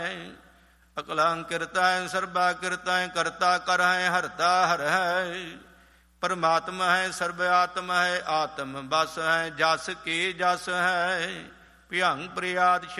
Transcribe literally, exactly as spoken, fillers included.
ਅਕਲਾਂ ਕਿਰਤੈ ਸਰਬਾ ਕਿਰਤੈ ਕਰਤਾ ਕਰਹਿ ਹਰਤਾ ਹਰਹਿ। ਪਰਮਾਤਮਾ ਹੈ ਸਰਬ ਆਤਮ ਹੈ ਆਤਮ ਬਸ ਹੈ ਜਸ ਕੀ ਜਸ ਹੈ। ਭਿਅੰਗ ਪ੍ਰਿਆਦ